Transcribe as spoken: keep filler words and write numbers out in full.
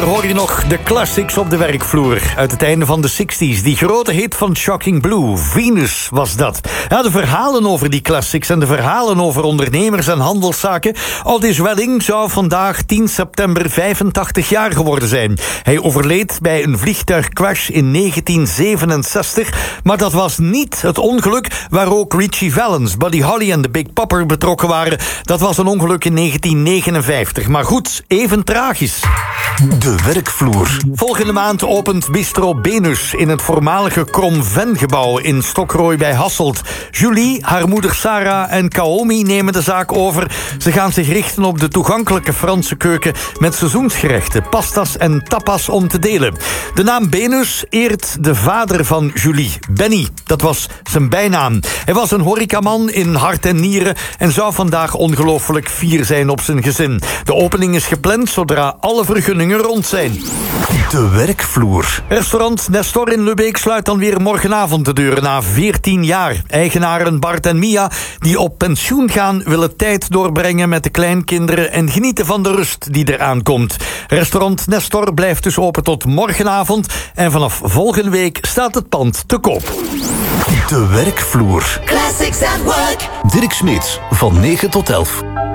hoor je nog de classics op de werkvloer uit het einde van de zestig's. Die grote hit van Shocking Blue, Venus was dat. Ja, de verhalen over die classics en de verhalen over ondernemers en handelszaken. Otis Redding zou vandaag tien september vijfentachtig jaar geworden zijn. Hij overleed bij een vliegtuigcrash in negentien zevenenzestig. Maar dat was niet het ongeluk waar ook Ritchie Valens, Buddy Holly en de Big Popper betrokken waren. Dat was een ongeluk in negentien negenenvijftig. Maar goed, even tragisch. De werkvloer. Volgende maand opent Bistro Benus in het voormalige Krom-Ven-gebouw in Stokrooi bij Hasselt. Julie, haar moeder Sarah en Kaomi nemen de zaak over. Ze gaan zich richten op de toegankelijke Franse keuken met seizoensgerechten, pastas en tapas om te delen. De naam Benus eert de vader van Julie, Benny. Dat was zijn bijnaam. Hij was een horecaman in hart en nieren en zou vandaag ongelooflijk fier zijn op zijn gezin. De opening is gepland zodra alle vergunningen rond zijn. De werkvloer. Restaurant Nestor in Lubbeek sluit dan weer morgenavond de deuren na veertien jaar. Eigenaren Bart en Mia, die op pensioen gaan, willen tijd doorbrengen met de kleinkinderen en genieten van de rust die eraan komt. Restaurant Nestor blijft dus open tot morgenavond en vanaf volgende week staat het pand te koop. De werkvloer. Classics at Work. Dirk Smits, van negen tot elf.